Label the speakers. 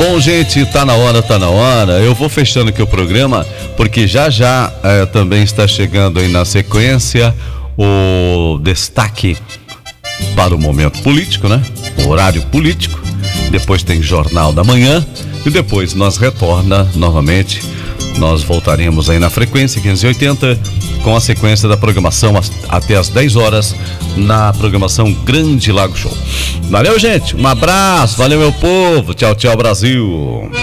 Speaker 1: Bom, gente, tá na hora. Eu vou fechando aqui o programa, porque já também está chegando aí na sequência o destaque para o momento político, né? O horário político. Depois tem Jornal da Manhã e depois nós retorna novamente. Nós voltaremos aí na frequência 580 com a sequência da programação até às 10 horas na programação Grande Lago Show. Valeu, gente. Um abraço. Valeu, meu povo. Tchau, tchau, Brasil.